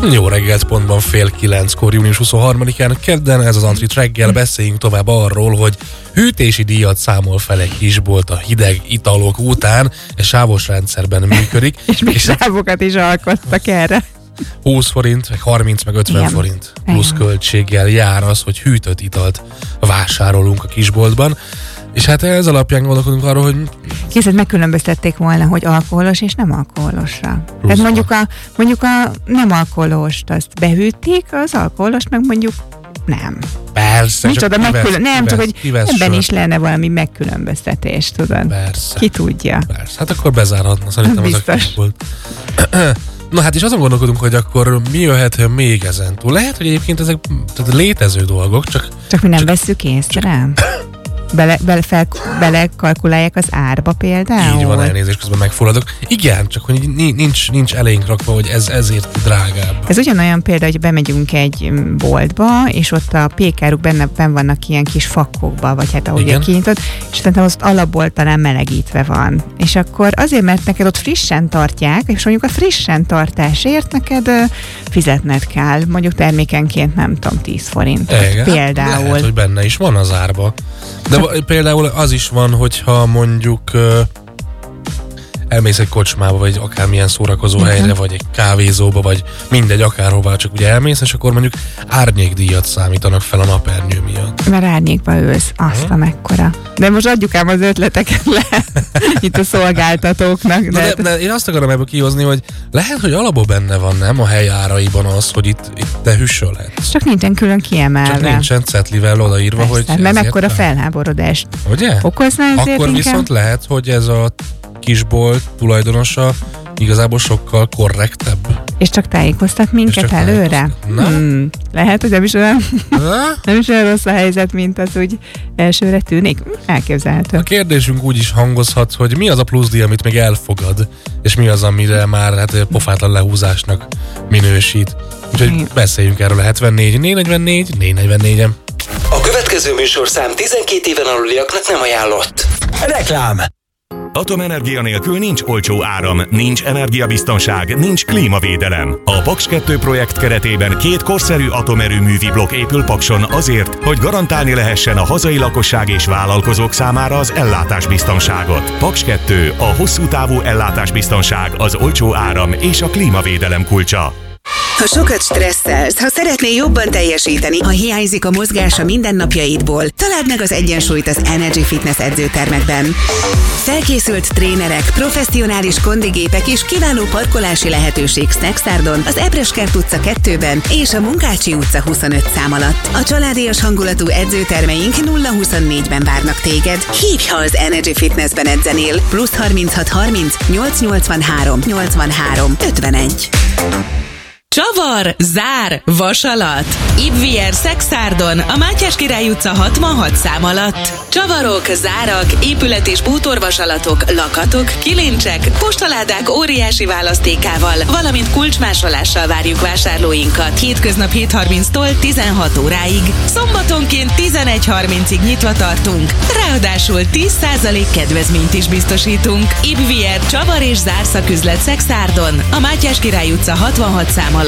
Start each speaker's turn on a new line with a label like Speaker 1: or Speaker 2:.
Speaker 1: Jó reggelt, pontban 8:30, június 23-án, kedden ez az Antrit reggel, beszéljünk tovább arról, hogy hűtési díjat számol fel egy kisbolt a hideg italok után, egy sávos rendszerben működik.
Speaker 2: És még sávokat is alkottak erre.
Speaker 1: 20 forint, vagy 30, meg 50 forint plusz költséggel jár az, hogy hűtött italt vásárolunk a kisboltban. És hát ez alapján gondolkodunk arról, hogy...
Speaker 2: Készít, megkülönböztették volna, hogy alkoholos és nem alkoholosra. Tehát mondjuk a nem alkoholost azt behűtik, az alkoholos meg mondjuk nem.
Speaker 1: Persze.
Speaker 2: Csak hogy ebben is lenne valami megkülönböztetés, tudod?
Speaker 1: Persze.
Speaker 2: Ki tudja.
Speaker 1: Persze. Hát akkor bezárhatna szerintem az a kisbolt. Na hát és azon gondolkodunk, hogy akkor mi jöhet még ezentúl. Lehet, hogy egyébként ezek létező dolgok,
Speaker 2: csak mi nem vesszük észre. Belekalkulálják az árba például?
Speaker 1: Így van, elnézést, közben megfulladok. Igen, csak hogy nincs elénk rakva, hogy ez ezért drágább.
Speaker 2: Ez ugyanolyan példa, hogy bemegyünk egy boltba, és ott a pékáruk benne vannak ilyen kis fakkokba, vagy hát ahogy kinyitott, és szerintem az alapból talán melegítve van. És akkor azért, mert neked ott frissen tartják, és mondjuk a frissen tartásért neked fizetned kell, mondjuk termékenként nem tudom, 10 forint.
Speaker 1: Igen,
Speaker 2: például.
Speaker 1: Lehet, hogy benne is van az árba. De például az is van, hogyha mondjuk elmész egy kocsmába, vagy akármilyen szórakozó helyre, vagy egy kávézóba, vagy mindegy, akárhová, csak ugye elmész, és akkor mondjuk árnyékdíjat számítanak fel a napernyő miatt.
Speaker 2: Mert árnyékba ülsz, azt a mekkora. De most adjuk ám az ötleteket le itt a szolgáltatóknak.
Speaker 1: De én azt akarom ebből kihozni, hogy lehet, hogy alapból benne van, nem a hely áraiban az, hogy itt te hűsölhetsz.
Speaker 2: Csak nincsen külön kiemelve.
Speaker 1: Csak nincsen cetlivel odaírva,
Speaker 2: persze,
Speaker 1: hogy...
Speaker 2: mert mekkora felháborodást okozna ezért
Speaker 1: akkor
Speaker 2: inkább...
Speaker 1: viszont lehet, hogy ez a kisbolt tulajdonosa igazából sokkal korrektebb.
Speaker 2: És csak tájékoztat minket előre? Lehet, hogy nem is olyan rossz a helyzet, mint az úgy elsőre tűnik. Elképzelhető.
Speaker 1: A kérdésünk úgy is hangozhat, hogy mi az a plusz díj, amit még elfogad, és mi az, amire már pofátlan lehúzásnak minősít. Úgyhogy beszéljünk erről a 74 444 444-en.
Speaker 3: A következő műsorszám 12 éven aluliaknak nem ajánlott. Reklám!
Speaker 4: Atomenergia nélkül nincs olcsó áram, nincs energiabiztonság, nincs klímavédelem. A Paks 2 projekt keretében 2 korszerű atomerőművi blokk épül Pakson azért, hogy garantálni lehessen a hazai lakosság és vállalkozók számára az ellátásbiztonságot. Paks 2, a hosszú távú ellátásbiztonság, az olcsó áram és a klímavédelem kulcsa.
Speaker 5: Ha sokat stresszelsz, ha szeretnél jobban teljesíteni, ha hiányzik a mozgás a mindennapjaidból, találd meg az egyensúlyt az Energy Fitness edzőtermekben. Felkészült trénerek, professzionális kondigépek és kiváló parkolási lehetőség Snacksárdon, az Ebreskert utca 2-ben és a Munkácsi utca 25 szám alatt. A családias hangulatú edzőtermeink 0-24-ben várnak téged. Hívj, ha az Energy Fitnessben edzenél. +36 30 883 83 51.
Speaker 6: Csavar, zár, vasalat. Ibvier Szexárdon, a Mátyás Király utca 66 szám alatt. Csavarok, zárak, épület- és bútorvasalatok, lakatok, kilincsek, postaládák óriási választékával, valamint kulcsmásolással várjuk vásárlóinkat. Hétköznap 7:30-tól 16 óráig. Szombatonként 11:30-ig nyitva tartunk. Ráadásul 10% kedvezményt is biztosítunk. Ibvier csavar és zárszaküzlet Szexárdon, a Mátyás Király utca 66 szám alatt.